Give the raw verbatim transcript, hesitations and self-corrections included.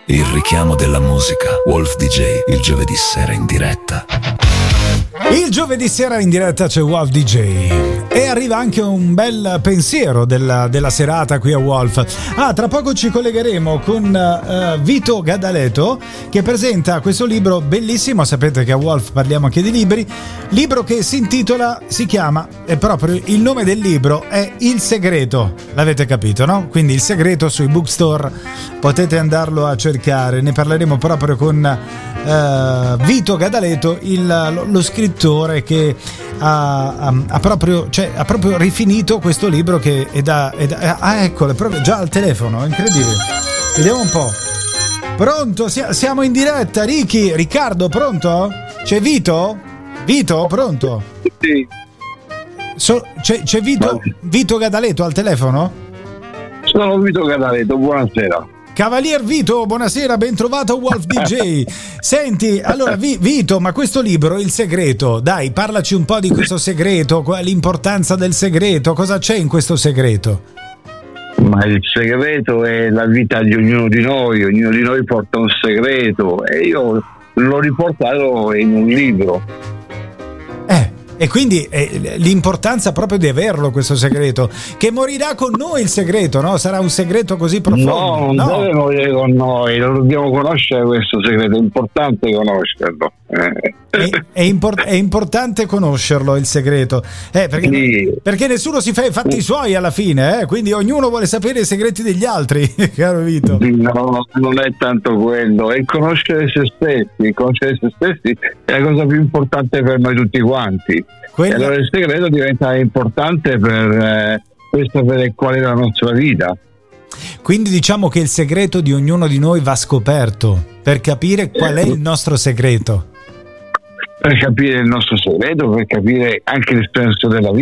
Il richiamo della musica. Wolf D J, il giovedì sera in diretta. Il giovedì sera in diretta c'è Wolf D J e arriva anche un bel pensiero della, della serata qui a Wolf. Ah, tra poco ci collegheremo con uh, Vito Gadaleto, che presenta questo libro bellissimo. Sapete che a Wolf parliamo anche di libri. Libro che si intitola, si chiama, è proprio il nome del libro è Il Segreto. L'avete capito, no? Quindi Il Segreto sui bookstore, potete andarlo a cercare. Ne parleremo proprio con uh, Vito Gadaleto, il, lo, lo scrittore che ha, ha, ha, proprio, cioè, ha proprio rifinito questo libro che è da, è da ah eccolo, è proprio già al telefono, è incredibile. Vediamo un po'. Pronto? Siamo in diretta, Ricky, Riccardo, pronto? C'è Vito? Vito, pronto? Sì. So, c'è, c'è Vito, Vito Gadaleto al telefono? Sono Vito Gadaleto, buonasera. Cavalier Vito, buonasera, ben trovato Wolf D J. Senti, allora Vito, ma questo libro, Il Segreto, dai, parlaci un po' di questo segreto, l'importanza del segreto, cosa c'è in questo segreto? Ma il segreto è la vita di ognuno di noi, ognuno di noi porta un segreto e io l'ho riportato in un libro. Eh. E quindi eh, l'importanza proprio di averlo questo segreto, che morirà con noi il segreto, no? Sarà un segreto così profondo. No, non no. deve morire con noi, lo dobbiamo conoscere questo segreto, è importante conoscerlo. Eh. È, è, import- è importante conoscerlo il segreto, eh, perché, sì. perché nessuno si fa i fatti suoi alla fine, eh? Quindi ognuno vuole sapere i segreti degli altri, caro Vito. No, non è tanto quello, è conoscere se stessi, conoscere se stessi è la cosa più importante per noi tutti quanti. Quella... E allora il segreto diventa importante per, eh, per sapere qual è la nostra vita. Quindi diciamo che il segreto di ognuno di noi va scoperto per capire qual è il nostro segreto. Per capire il nostro segreto, per capire anche il senso della vita.